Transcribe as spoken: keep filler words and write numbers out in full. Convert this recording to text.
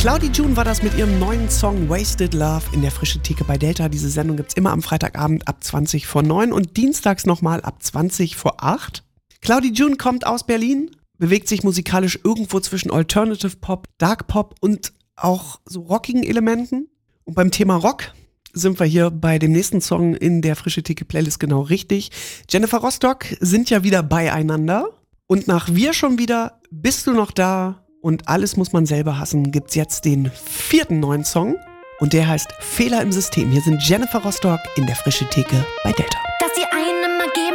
Cloudy June war das mit ihrem neuen Song Wasted Love in der Frische Theke bei Delta. Diese Sendung gibt's immer am Freitagabend ab zwanzig vor neun und dienstags nochmal ab zwanzig vor acht. Cloudy June kommt aus Berlin, bewegt sich musikalisch irgendwo zwischen Alternative Pop, Dark Pop und auch so rockigen Elementen. Und beim Thema Rock sind wir hier bei dem nächsten Song in der Frische Theke Playlist genau richtig. Jennifer Rostock sind ja wieder beieinander. Und nach Wir schon wieder, Bist du noch da? Und Alles muss man selber hassen, gibt's jetzt den vierten neuen Song. Und der heißt Fehler im System. Hier sind Jennifer Rostock in der Frische Theke bei Delta.